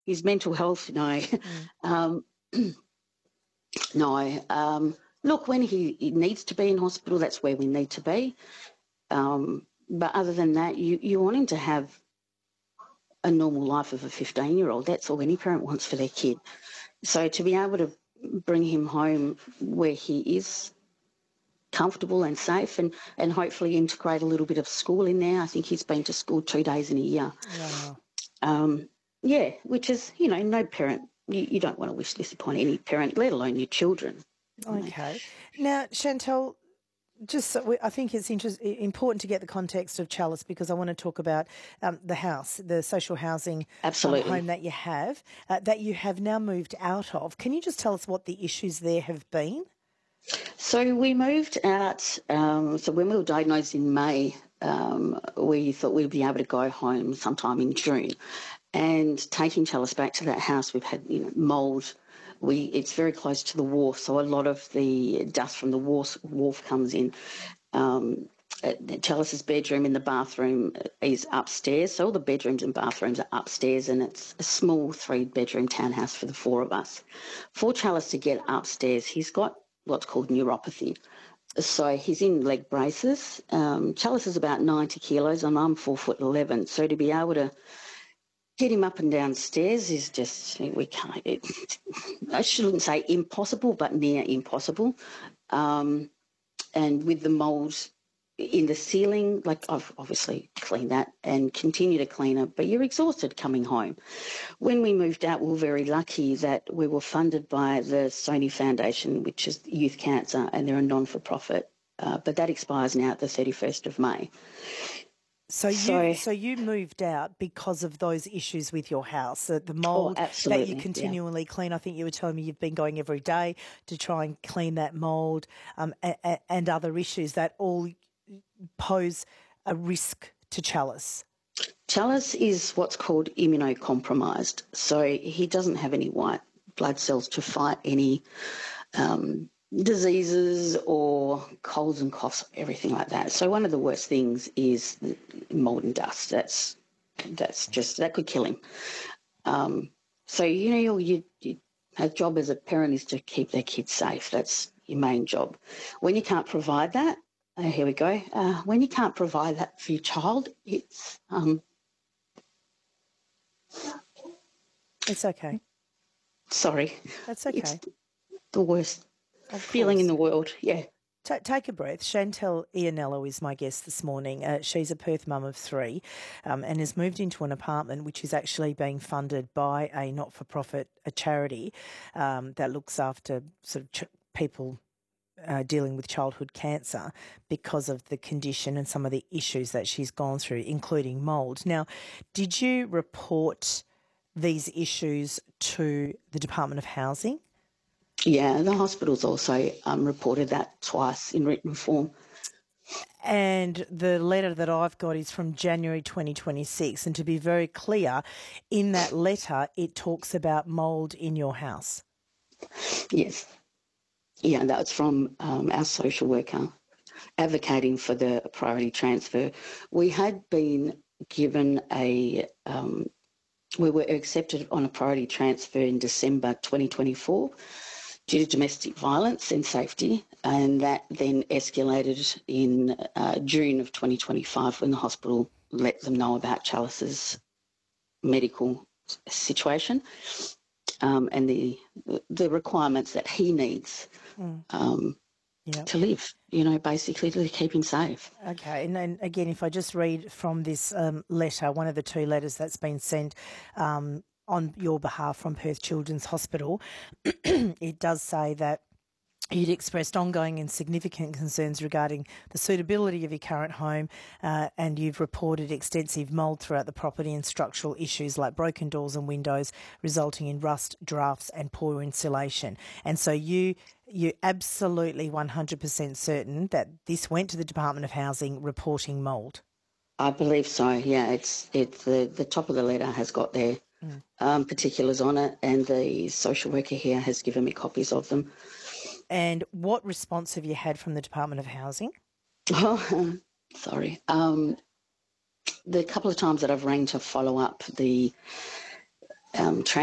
his mental health, no. um, no. Look, when he needs to be in hospital, that's where we need to be. But other than that, you want him to have a normal life of a 15-year-old. That's all any parent wants for their kid. So to be able to bring him home where he is comfortable and safe, and hopefully integrate a little bit of school in there. I think he's been to school 2 days in a year. Wow. Yeah, which is, no parent, you don't want to wish this upon any parent, let alone your children. Okay. Now, Chantal, I think it's important to get the context of Chalice, because I want to talk about the house, the social housing home that you have now moved out of. Can you just tell us what the issues there have been? So we moved out, so when we were diagnosed in May, we thought we'd be able to go home sometime in June. And taking Chalice back to that house, we've had mould. It's very close to the wharf, so a lot of the dust from the wharf comes in. Chalice's bedroom in the bathroom is upstairs, so all the bedrooms and bathrooms are upstairs, and it's a small 3-bedroom townhouse for the 4 of us. For Chalice to get upstairs, he's got what's called neuropathy. So he's in leg braces. Chalice is about 90 kilos and I'm 4'11", so to be able to get him up and down stairs is just, we can't, I shouldn't say impossible, but near impossible. And with the mould in the ceiling, like I've obviously cleaned that and continue to clean it, but you're exhausted coming home. When we moved out, we were very lucky that we were funded by the Sony Foundation, which is Youth Cancer, and they're a non-for-profit, but that expires now at the 31st of May. So you moved out because of those issues with your house, the mould that you continually clean. I think you were telling me you've been going every day to try and clean that mould, and other issues that all pose a risk to Chalice. Chalice is what's called immunocompromised, so he doesn't have any white blood cells to fight any diseases or colds and coughs, everything like that. So one of the worst things is mould and dust. That could kill him. So your job as a parent is to keep their kids safe. That's your main job. When you can't provide that, here we go. When you can't provide that for your child, it's okay. Sorry. That's okay. It's the worst feeling in the world, yeah. Take a breath. Chantal Ianello is my guest this morning. She's a Perth mum of 3 and has moved into an apartment which is actually being funded by a not-for-profit, a charity that looks after sort of people dealing with childhood cancer because of the condition and some of the issues that she's gone through, including mould. Now, did you report these issues to the Department of Housing? Yeah, the hospital's also reported that twice in written form. And the letter that I've got is from January 2026. And to be very clear, in that letter, it talks about mould in your house. Yes. Yeah, that's from our social worker advocating for the priority transfer. We had been given we were accepted on a priority transfer in December 2024 due to domestic violence and safety, and that then escalated in June of 2025 when the hospital let them know about Chalice's medical situation and the requirements that he needs to live, basically to keep him safe. Okay, and then again, if I just read from this letter, one of the 2 letters that's been sent on your behalf from Perth Children's Hospital, it does say that you'd expressed ongoing and significant concerns regarding the suitability of your current home, and you've reported extensive mould throughout the property and structural issues like broken doors and windows resulting in rust, drafts and poor insulation. And so you're absolutely 100% certain that this went to the Department of Housing reporting mould? I believe so, yeah. It's the top of the letter has got their particulars on it, and the social worker here has given me copies of them. And what response have you had from the Department of Housing? Oh, sorry. The couple of times that I've rang to follow up the um,